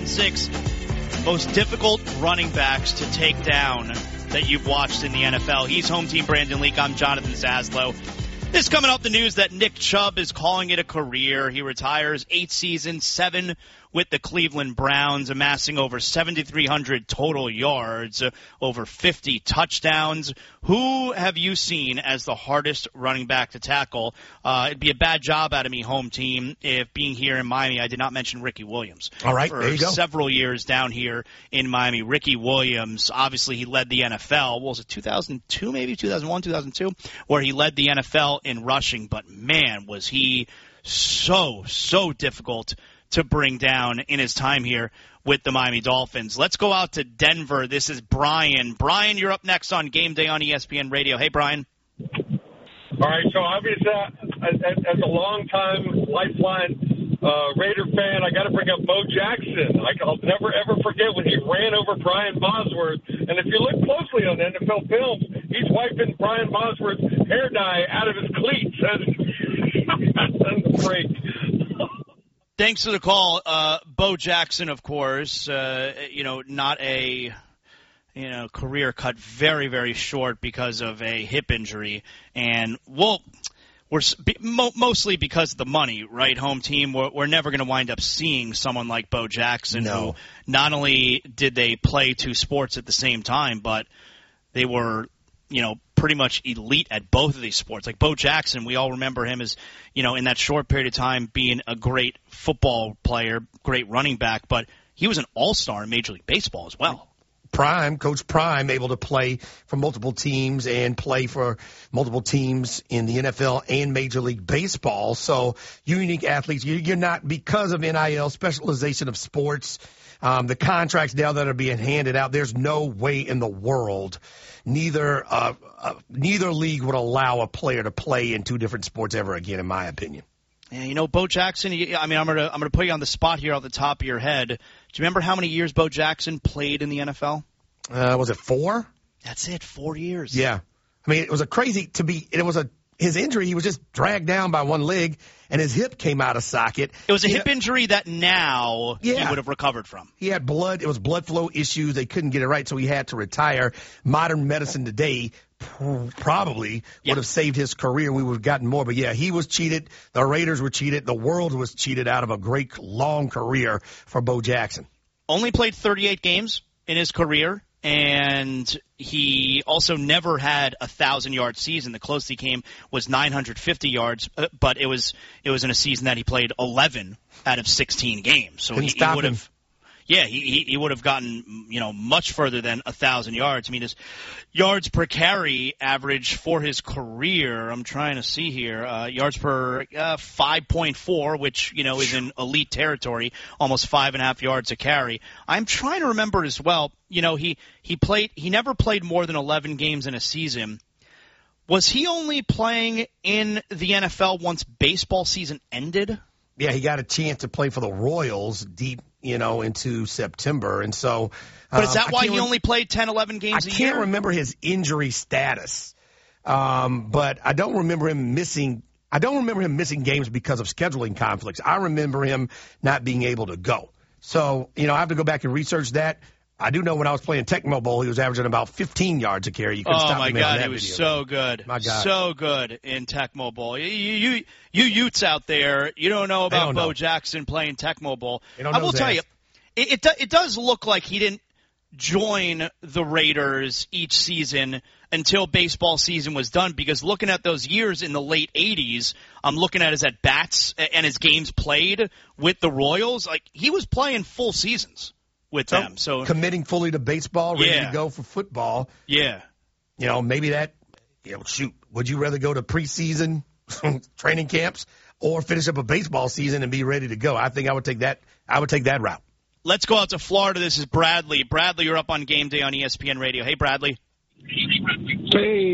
6 most difficult running backs to take down that you've watched in the NFL. He's Home Team Brandon Leak. I'm Jonathan Zaslow. This coming off the news that Nick Chubb is calling it a career. He retires 8 seasons, 7 with the Cleveland Browns, amassing over 7,300 total yards, over 50 touchdowns. Who have you seen as the hardest running back to tackle? It'd be a bad job out of me, Home Team, if being here in Miami, I did not mention Ricky Williams. All right, there you go. For several years down here in Miami, Ricky Williams, obviously he led the NFL. What was it, 2002 maybe, 2001, 2002, where he led the NFL in rushing. But, man, was he so difficult to bring down in his time here with the Miami Dolphins. Let's go out to Denver. This is Brian. Brian, you're up next on Game Day on ESPN Radio. Hey, Brian. All right, so obviously, as a long-time Lifeline Raider fan, I got to bring up Bo Jackson. I'll never, ever forget when he ran over Brian Bosworth. And if you look closely on NFL films, he's wiping Brian Bosworth's hair dye out of his cleats. That's a break. Thanks for the call. Bo Jackson, of course, not a career cut very, very short because of a hip injury. And, mostly because of the money, right, Home Team? We're never going to wind up seeing someone like Bo Jackson, who not only did they play 2 sports at the same time, but they were, pretty much elite at both of these sports. Like Bo Jackson, we all remember him as, in that short period of time being a great football player, great running back, but he was an all-star in Major League Baseball as well. Coach Prime, able to play for multiple teams and play for multiple teams in the NFL and Major League Baseball. So unique athletes. You're not, because of NIL, specialization of sports, the contracts now that are being handed out, there's no way in the world neither league would allow a player to play in 2 different sports ever again, in my opinion. Yeah, Bo Jackson, I'm gonna put you on the spot here off the top of your head. Do you remember how many years Bo Jackson played in the NFL? Was it 4? That's it, 4 years. Yeah. I mean, it was his injury, he was just dragged down by one leg, and his hip came out of socket. It was a hip injury that now he would have recovered from. He had blood flow issues. They couldn't get it right, so he had to retire. Modern medicine today probably would have saved his career, and we would have gotten more. But, he was cheated. The Raiders were cheated. The world was cheated out of a great long career for Bo Jackson. Only played 38 games in his career. And he also never had a 1,000-yard season. The closest he came was 950 yards, but it was in a season that he played 11 out of 16 games. So he would have, he would have gotten much further than 1,000 yards. I mean, his yards per carry average for his career, I'm trying to see here, yards per 5.4, which is in elite territory, almost 5.5 yards a carry. I'm trying to remember as well. He never played more than 11 games in a season. Was he only playing in the NFL once baseball season ended? Yeah, he got a chance to play for the Royals deep, into September. And so. But is that why he only played 10, 11 games a year? I can't remember his injury status. But I don't remember him missing games because of scheduling conflicts. I remember him not being able to go. So, I have to go back and research that. I do know when I was playing Tecmo Bowl, he was averaging about 15 yards a carry. You couldn't stop him. Oh, my God, he was so good. My God. So good in Tecmo Bowl. You Utes out there, you don't know about Bo Jackson playing Tecmo Bowl. I will tell you, it does look like he didn't join the Raiders each season until baseball season was done, because looking at those years in the late 80s, I'm looking at his at-bats and his games played with the Royals. Like, he was playing full seasons with them. So committing fully to baseball, ready to go for football. Yeah. Maybe that, would you rather go to preseason training camps or finish up a baseball season and be ready to go? I think I would take that route. Let's go out to Florida. This is Bradley. Bradley, you're up on Game Day on ESPN Radio. Hey, Bradley. Hey.